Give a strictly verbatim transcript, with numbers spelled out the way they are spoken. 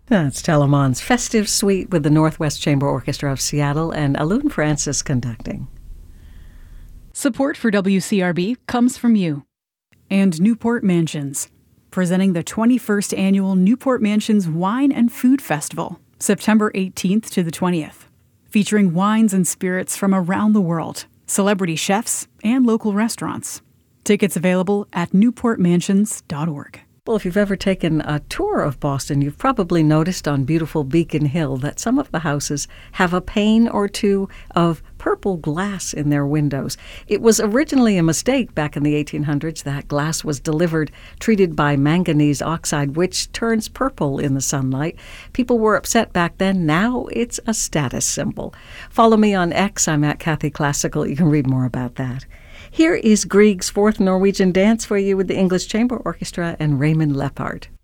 That's Telemon's Festive Suite with the Northwest Chamber Orchestra of Seattle and Alun Francis conducting. Support for W C R B comes from you. And Newport Mansions, presenting the twenty-first Annual Newport Mansions Wine and Food Festival, September eighteenth to the twentieth, featuring wines and spirits from around the world, celebrity chefs, and local restaurants. Tickets available at newport mansions dot org. Well, if you've ever taken a tour of Boston, you've probably noticed on beautiful Beacon Hill that some of the houses have a pane or two of purple glass in their windows. It was originally a mistake back in the eighteen hundreds. That glass was delivered treated by manganese oxide, which turns purple in the sunlight. People were upset back then. Now it's a status symbol. Follow me on X. I'm at Kathy Classical. You can read more about that. Here is Grieg's Fourth Norwegian Dance for you with the English Chamber Orchestra and Raymond Leppard.